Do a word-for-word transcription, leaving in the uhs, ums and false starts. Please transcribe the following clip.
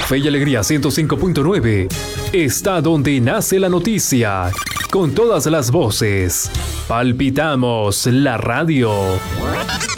Fe y Alegría ciento cinco punto nueve está donde nace la noticia, con todas las voces. Palpitamos la radio.